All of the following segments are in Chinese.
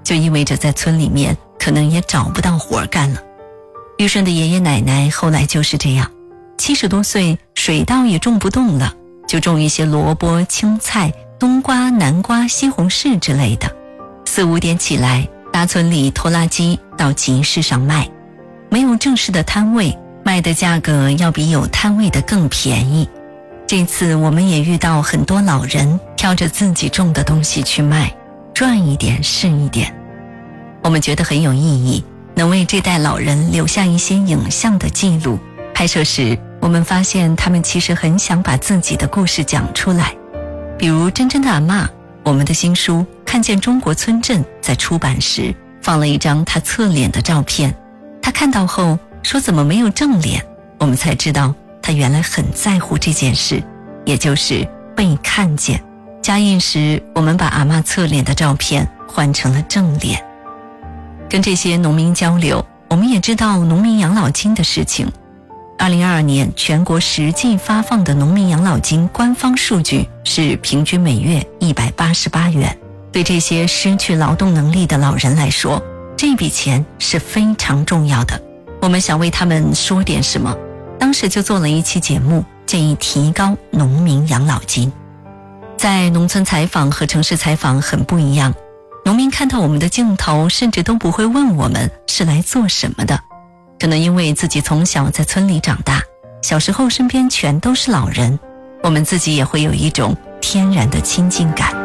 就意味着在村里面可能也找不到活干了。玉顺的爷爷奶奶后来就是这样，70多岁水稻也种不动了，就种一些萝卜、青菜、冬瓜、南瓜、西红柿之类的。4、5点起来，大村里拖拉机到集市上卖，没有正式的摊位，卖的价格要比有摊位的更便宜。这次我们也遇到很多老人挑着自己种的东西去卖，赚一点是一点。我们觉得很有意义，能为这代老人留下一些影像的记录。拍摄时，我们发现他们其实很想把自己的故事讲出来。比如珍珍的阿嬷，我们的新书《看见中国村镇》在出版时放了一张她侧脸的照片，她看到后说怎么没有正脸，我们才知道她原来很在乎这件事，也就是被看见。加印时，我们把阿嬷侧脸的照片换成了正脸。跟这些农民交流，我们也知道农民养老金的事情。2022年全国实际发放的农民养老金官方数据是平均每月188元。对这些失去劳动能力的老人来说，这笔钱是非常重要的。我们想为他们说点什么，当时就做了一期节目，建议提高农民养老金。在农村采访和城市采访很不一样，农民看到我们的镜头，甚至都不会问我们是来做什么的。可能因为自己从小在村里长大，小时候身边全都是老人，我们自己也会有一种天然的亲近感。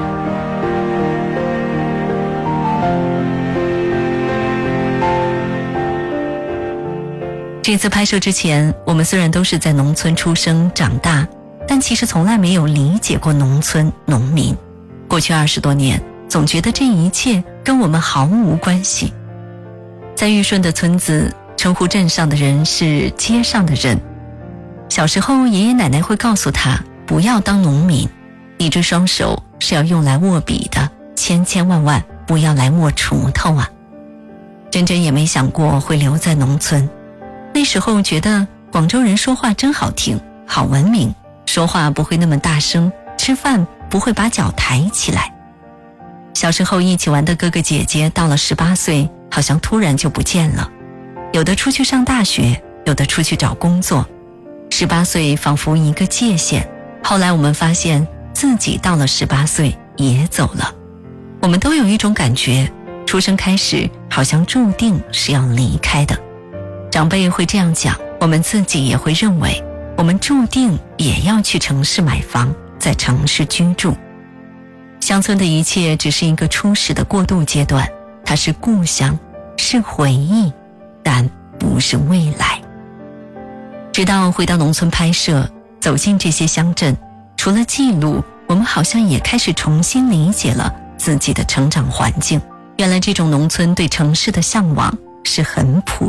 这次拍摄之前，我们虽然都是在农村出生长大，但其实从来没有理解过农村农民。过去20多年，总觉得这一切跟我们毫无关系。在玉顺的村子，称呼镇上的人是街上的人。小时候爷爷奶奶会告诉他不要当农民，一只双手是要用来握笔的，千万不要来握锄头啊。珍珍也没想过会留在农村，那时候觉得广州人说话真好听，好文明，说话不会那么大声，吃饭不会把脚抬起来。小时候一起玩的哥哥姐姐到了18岁，好像突然就不见了，有的出去上大学，有的出去找工作。18岁仿佛一个界限，后来我们发现自己到了18岁也走了。我们都有一种感觉，出生开始好像注定是要离开的。长辈会这样讲，我们自己也会认为，我们注定也要去城市买房，在城市居住。乡村的一切只是一个初始的过渡阶段，它是故乡，是回忆，但不是未来。直到回到农村拍摄，走进这些乡镇，除了记录，我们好像也开始重新理解了自己的成长环境。原来这种农村对城市的向往是很普